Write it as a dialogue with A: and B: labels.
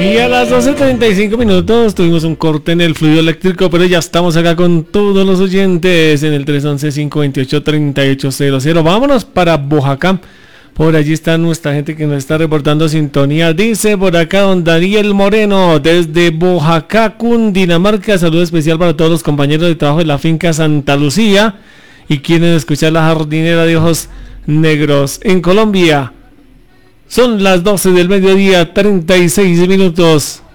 A: Y a las 12:35 minutos tuvimos un corte en el fluido eléctrico, pero ya estamos acá con todos los oyentes en el 311-528-3800. Vámonos para Boyacá. Por allí está nuestra gente que nos está reportando sintonía. Dice por acá don Daniel Moreno, desde Boyacá, Cundinamarca. Saludo especial para todos los compañeros de trabajo de la finca Santa Lucía y quieren escuchar la jardinera de ojos negros en Colombia. Son las 12 del mediodía, 36 minutos.